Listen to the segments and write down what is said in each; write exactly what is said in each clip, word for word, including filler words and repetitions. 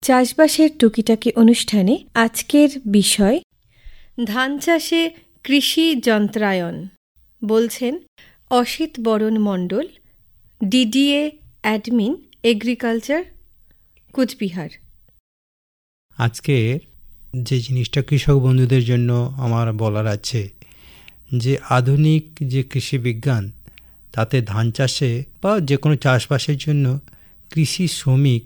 চাষবাসের টুকিটাকি অনুষ্ঠানে আজকের বিষয় ধান চাষে কৃষি যন্ত্রায়ন। বলছেন অসিত বরণ মণ্ডল, ডিডিএ অ্যাডমিন, এগ্রিকালচার, কুচবিহার। আজকের যে জিনিসটা কৃষক বন্ধুদের জন্য আমার বলার আছে, যে আধুনিক যে কৃষি বিজ্ঞান, তাতে ধান চাষে বা যে কোনো চাষবাসের জন্য কৃষি শ্রমিক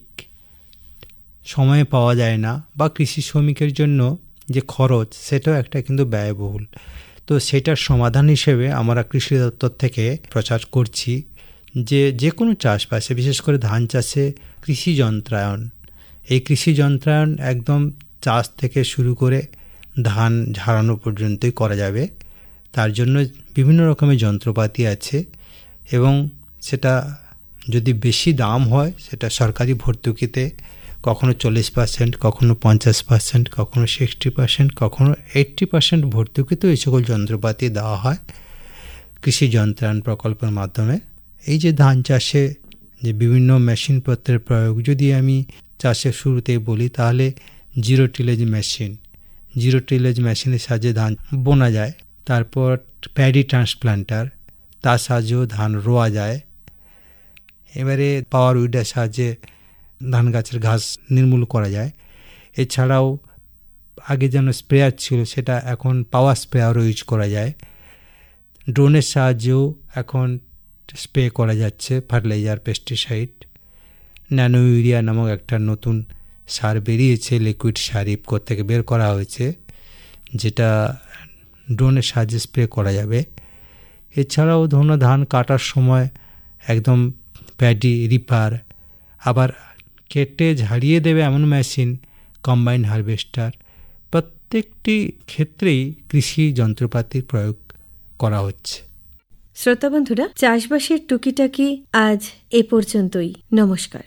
সময়ে পাওয়া যায় না, বা কৃষি শ্রমিকের জন্য যে খরচ সেটাও একটা কিন্তু ব্যয়বহুল। তো সেটার সমাধান হিসেবে আমরা কৃষি দপ্তর থেকে প্রচার করছি যে যে কোনো চাষবাসে, বিশেষ করে ধান চাষে কৃষি যন্ত্রায়ন। এই কৃষি যন্ত্রায়ন একদম চাষ থেকে শুরু করে ধান ঝাড়ানো পর্যন্তই করা যাবে। তার জন্য বিভিন্ন রকমের যন্ত্রপাতি আছে, এবং সেটা যদি বেশি দাম হয় সেটা সরকারি ভর্তুকিতে কখনো চল্লিশ পার্সেন্ট, কখনো পঞ্চাশ পার্সেন্ট, কখনো সিক্সটি পার্সেন্ট, কখনো এইট্টি পার্সেন্ট ভর্তুকিতেও এই সকল যন্ত্রপাতি দেওয়া হয় কৃষি যন্ত্রায়ন প্রকল্পের মাধ্যমে। এই যে ধান চাষে যে বিভিন্ন মেশিনপত্রের প্রয়োগ, যদি আমি চাষের শুরুতেই বলি, তাহলে zero tillage machine zero tillage মেশিনের সাহায্যে ধান বোনা যায়। তারপর প্যাডি ট্রান্সপ্লান্টার, তার সাহায্যেও ধান রোয়া যায়। এবারে পাওয়ার উইডার সাহায্যে ধান গাছের ঘাস নির্মূল করা যায়। এছাড়াও আগে যেন স্প্রেয়ার ছিল, সেটা এখন পাওয়ার স্প্রেয়ারও ইউজ করা যায়। ড্রোনের সাহায্যেও এখন স্প্রে করা যাচ্ছে ফার্টিলাইজার, পেস্টিসাইড। ন্যানো ইউরিয়া নামক একটা নতুন সার বেরিয়েছে, লিকুইড সার ইফকো থেকে বের করা হয়েছে, যেটা ড্রোনের সাহায্যে স্প্রে করা যাবে। এছাড়াও ধরুন ধান কাটার সময় একদম প্যাডি রিপার, আবার কেটে ঝাড়িয়ে দেবে এমন মেশিন, কম্বাইন হারভেস্টার, প্রত্যেকটি ক্ষেত্রেই কৃষি যন্ত্রপাতির প্রয়োগ করা হচ্ছে। শ্রোতা বন্ধুরা, চাষবাসের টুকিটাকি আজ এ পর্যন্তই। নমস্কার।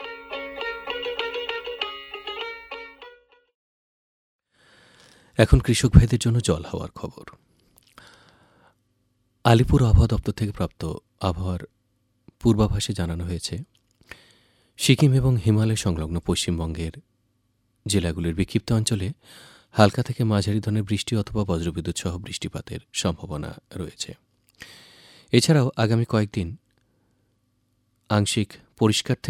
এখন কৃষক ভাইদের জন্য জল হওয়ার খবর। আলিপুর আবহাওয়া দপ্তর থেকে প্রাপ্ত আবহাওয়ার পূর্বাভাসে জানানো হয়েছে, সিকিম এবং হিমালয় সংলগ্ন পশ্চিমবঙ্গের জেলাগুলির বিক্ষিপ্ত অঞ্চলে হালকা থেকে মাঝারি ধরনের বৃষ্টি অথবা বজ্রবিদ্যুৎ সহ বৃষ্টিপাতের সম্ভাবনা রয়েছে। এছাড়াও আগামী কয়েকদিন আংশিক পরিষ্কার